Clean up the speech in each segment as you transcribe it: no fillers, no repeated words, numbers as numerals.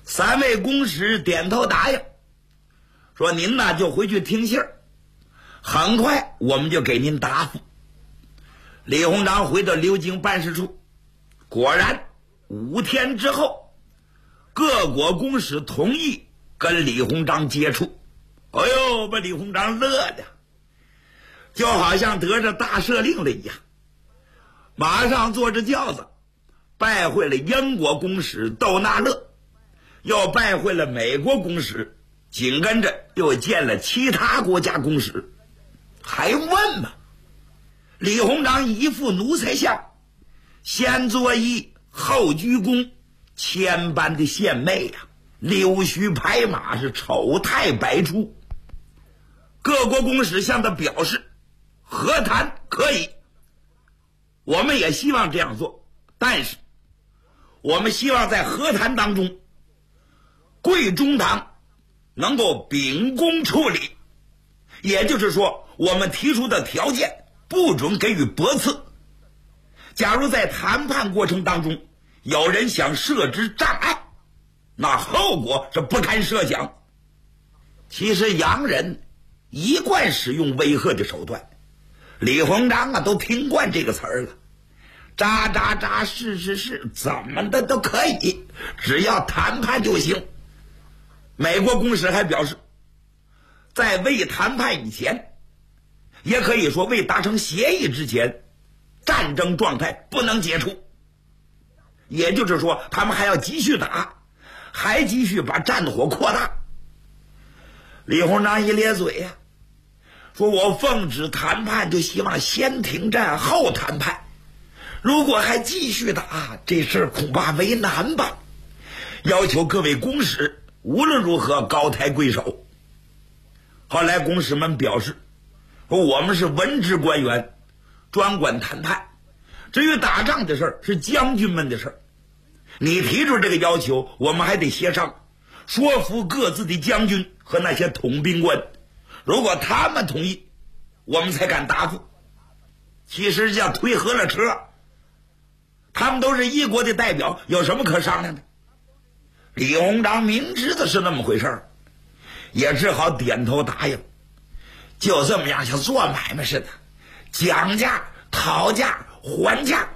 3位公使点头答应，说您呢就回去听信儿，很快我们就给您答复。李鸿章回到流经办事处，果然5天之后，各国公使同意跟李鸿章接触。哎呦，把李鸿章乐的就好像得着大赦令了一样，马上坐着轿子拜会了英国公使窦纳勒，又拜会了美国公使，紧跟着又见了其他国家公使。还问吗？李鸿章一副奴才相，先作揖后鞠躬，千般的献媚呀，溜须拍马，是丑态百出。各国公使向他表示和谈可以，我们也希望这样做，但是我们希望在和谈当中，贵中堂能够秉公处理，也就是说我们提出的条件不准给予驳斥。假如在谈判过程当中有人想设置障碍，那后果是不堪设想。其实洋人一贯使用威吓的手段，李鸿章都听惯这个词儿了，渣渣渣，是是是，怎么的都可以，只要谈判就行。美国公使还表示，在未谈判以前，也可以说未达成协议之前，战争状态不能解除。也就是说他们还要继续打，还继续把战火扩大。李鸿章一咧嘴呀，说我奉旨谈判就希望先停战后谈判，如果还继续打，这事儿恐怕为难吧，要求各位公使无论如何高抬贵手。后来公使们表示，我们是文职官员，专管谈判，至于打仗的事儿是将军们的事儿，你提出这个要求，我们还得协商，说服各自的将军和那些统兵官，如果他们同意，我们才敢答复。其实叫推河了车，他们都是一国的代表，有什么可商量的？李鸿章明知道是那么回事儿，也只好点头答应。就这么样，像做买卖似的，讲价、讨价、还价。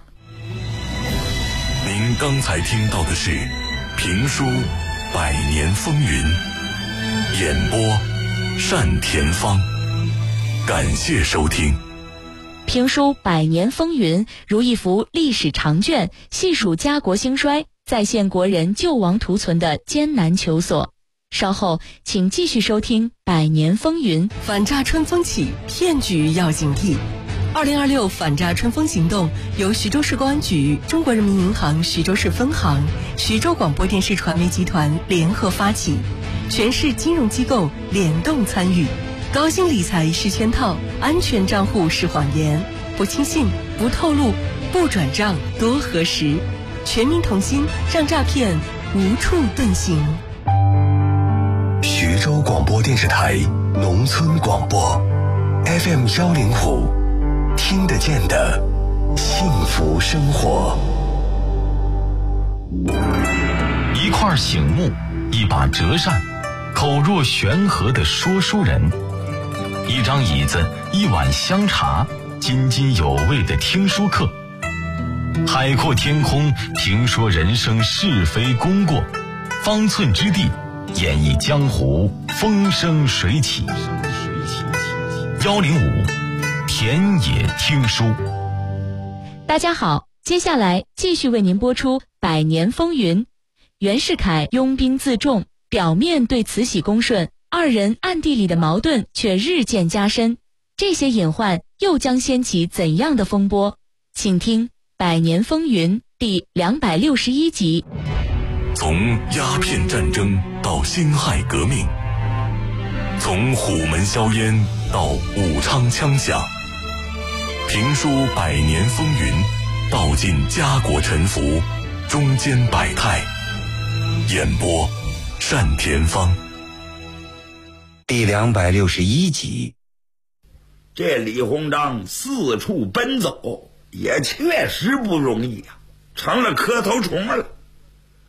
您刚才听到的是评书《百年风云》，演播单田芳。感谢收听。 评书《百年风云》如一幅历史长卷，细数家国兴衰，再现国人救亡图存的艰难求索。稍后请继续收听《百年风云》。 反诈春风起，骗局要警惕。2026反诈春风行动由徐州市公安局、中国人民银行徐州市分行、徐州广播电视传媒集团联合发起，全市金融机构联动参与。高薪理财是圈套，安全账户是谎言，不轻信，不透露，不转账，多核实。全民同心，让诈骗无处遁形。 徐州广播电视台农村广播 FM105，听得见的幸福生活。 一块醒目，一把折扇，口若悬河的说书人，一张椅子，一碗香茶，津津有味的听书课。海阔天空，评说人生是非功过，方寸之地，演绎江湖风生水起。105田野听书。 大家好，接下来继续为您播出《百年风云》。袁世凯拥兵自重，表面对慈禧恭顺，二人暗地里的矛盾却日渐加深，这些隐患又将掀起怎样的风波？请听《百年风云》第261集。 从鸦片战争到辛亥革命，从虎门销烟到武昌枪下，评书《百年风云》，道尽家国沉浮，中间百态。演播单田芳。 第261集。 这李鸿章四处奔走，也确实不容易啊，成了磕头虫了。